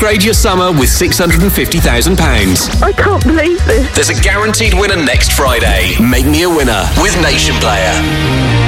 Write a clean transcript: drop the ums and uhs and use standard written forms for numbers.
Upgrade your summer with £650,000. I can't believe this. There's a guaranteed winner next Friday. Make me a winner with Nation Player.